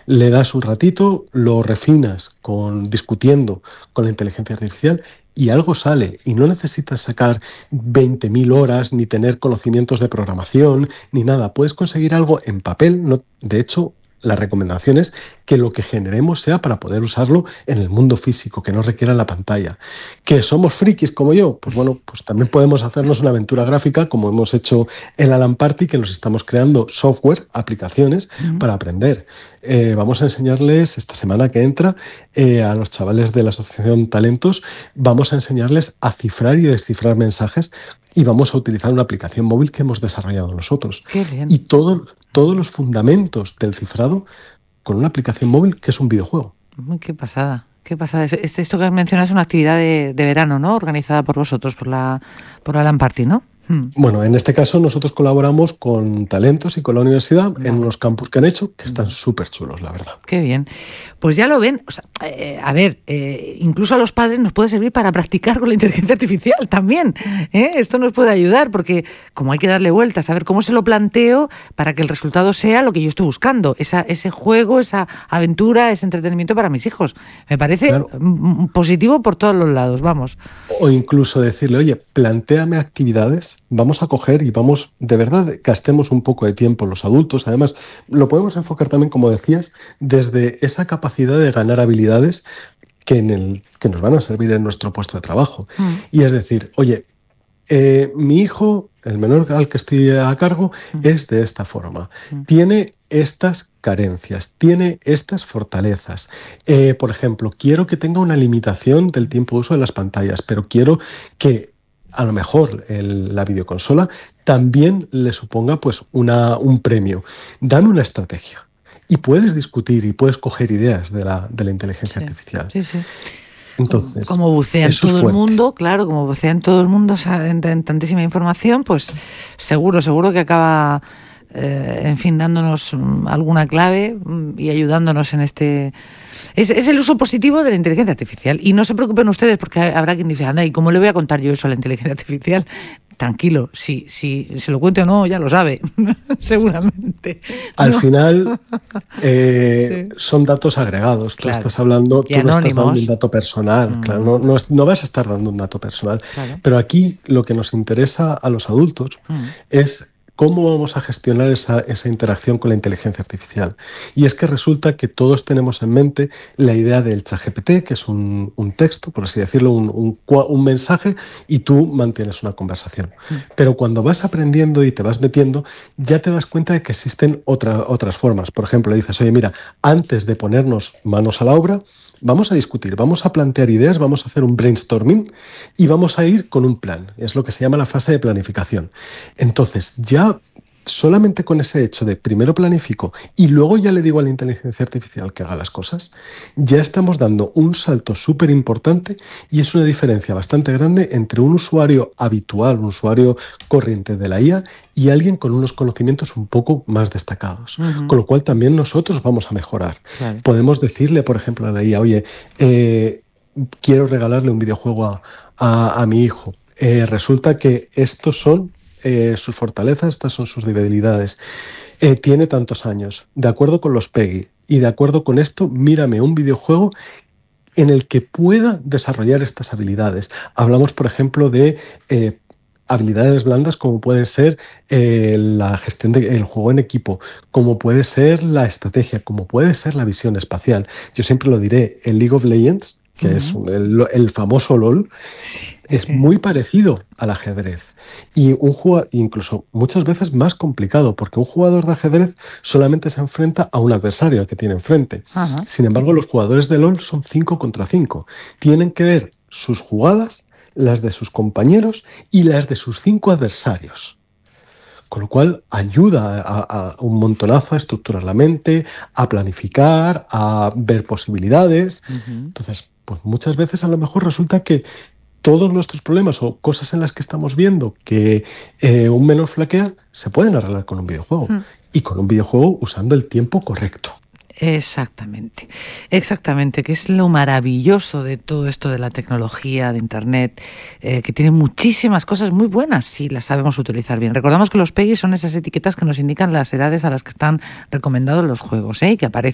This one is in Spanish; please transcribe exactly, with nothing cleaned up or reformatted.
Le das un ratito, lo refinas con, discutiendo con la inteligencia artificial y algo sale. Y no necesitas sacar veinte mil horas, ni tener conocimientos de programación, ni nada. Puedes conseguir algo en papel. No, de hecho, la recomendación es que lo que generemos sea para poder usarlo en el mundo físico, que no requiera la pantalla. ¿Que somos frikis como yo? Pues bueno, pues también podemos hacernos una aventura gráfica, como hemos hecho en Alan Party, que nos estamos creando software, aplicaciones, uh-huh. para aprender. Eh, vamos a enseñarles, esta semana que entra, eh, a los chavales de la Asociación Talentos, vamos a enseñarles a cifrar y descifrar mensajes, y vamos a utilizar una aplicación móvil que hemos desarrollado nosotros. Qué bien. Y todo, todos los fundamentos del cifrado con una aplicación móvil que es un videojuego. Uy, qué pasada, qué pasada. Esto que mencionas es una actividad de, de verano, ¿no? Organizada por vosotros, por la por Alan Party, ¿no? Hmm. Bueno, en este caso nosotros colaboramos con Talentos y con la universidad, vale, en unos campus que han hecho que están súper chulos, la verdad. Qué bien. Pues ya lo ven. O sea, eh, a ver, eh, incluso a los padres nos puede servir para practicar con la inteligencia artificial también. ¿eh? Esto nos puede ayudar porque como hay que darle vueltas, a ver cómo se lo planteo para que el resultado sea lo que yo estoy buscando. Esa, ese juego, esa aventura, ese entretenimiento para mis hijos. Me parece claro. positivo por todos los lados, vamos. O incluso decirle, oye, plantéame actividades, vamos a coger y vamos, de verdad, gastemos un poco de tiempo los adultos. Además, lo podemos enfocar también, como decías, desde esa capacidad de ganar habilidades que, en el, que nos van a servir en nuestro puesto de trabajo. Mm. Y es decir, oye, eh, mi hijo, el menor al que estoy a cargo, mm. es de esta forma. Mm. Tiene estas carencias, tiene estas fortalezas. Eh, por ejemplo, quiero que tenga una limitación del tiempo de uso de las pantallas, pero quiero que a lo mejor el, la videoconsola también le suponga pues una, un premio. Dame una estrategia. Y puedes discutir y puedes coger ideas de la, de la inteligencia sí, artificial. Sí, sí. Entonces, como bucea en todo el mundo, claro, como bucea en todo el mundo, o sea, en, en tantísima información, pues seguro, seguro que acaba, eh, en fin, dándonos alguna clave y ayudándonos en este... Es, es el uso positivo de la inteligencia artificial. Y no se preocupen ustedes porque habrá quien dice, anda, ¿y cómo le voy a contar yo eso a la inteligencia artificial? Tranquilo, si, si se lo cuente o no, ya lo sabe, seguramente. Al no. final eh, sí. son datos agregados. Claro. Tú estás hablando, tú y no anónimos. estás dando un dato personal. Mm. Claro, no, no, no vas a estar dando un dato personal. Claro. Pero aquí lo que nos interesa a los adultos mm. es cómo vamos a gestionar esa, esa interacción con la inteligencia artificial. Y es que resulta que todos tenemos en mente la idea del ChatGPT, que es un, un texto, por así decirlo, un, un, un mensaje, y tú mantienes una conversación. Mm. Pero cuando vas aprendiendo y te vas metiendo, ya te das cuenta de que existen otra, otras formas. Por ejemplo, le dices, oye, mira, antes de ponernos manos a la obra, vamos a discutir, vamos a plantear ideas, vamos a hacer un brainstorming y vamos a ir con un plan. Es lo que se llama la fase de planificación. Entonces, ya solamente con ese hecho de primero planifico y luego ya le digo a la inteligencia artificial que haga las cosas, ya estamos dando un salto súper importante y es una diferencia bastante grande entre un usuario habitual, un usuario corriente de la I A y alguien con unos conocimientos un poco más destacados. Uh-huh. Con lo cual también nosotros vamos a mejorar. Claro. Podemos decirle, por ejemplo, a la I A, oye, eh, quiero regalarle un videojuego a, a, a mi hijo. Eh, resulta que estos son Eh, sus fortalezas, estas son sus debilidades. Eh, tiene tantos años, de acuerdo con los PEGI, y de acuerdo con esto, mírame un videojuego en el que pueda desarrollar estas habilidades. Hablamos, por ejemplo, de eh, habilidades blandas como puede ser eh, la gestión del juego en equipo, como puede ser la estrategia, como puede ser la visión espacial. Yo siempre lo diré, el League of Legends, que uh-huh. es el, el famoso LOL, sí. es muy parecido al ajedrez. Y un jugador, incluso muchas veces más complicado, porque un jugador de ajedrez solamente se enfrenta a un adversario al que tiene enfrente. Uh-huh. Sin embargo, los jugadores de LOL son cinco contra cinco. Tienen que ver sus jugadas, las de sus compañeros y las de sus cinco adversarios. Con lo cual ayuda a, a un montonazo a estructurar la mente, a planificar, a ver posibilidades. Uh-huh. Entonces, pues muchas veces a lo mejor resulta que todos nuestros problemas o cosas en las que estamos viendo que eh, un menor flaquea, se pueden arreglar con un videojuego. Uh-huh. Y con un videojuego usando el tiempo correcto. Exactamente, exactamente, que es lo maravilloso de todo esto de la tecnología, de Internet, eh, que tiene muchísimas cosas muy buenas si las sabemos utilizar bien. Recordamos que los PEGI son esas etiquetas que nos indican las edades a las que están recomendados los juegos, ¿eh? Y que aparecen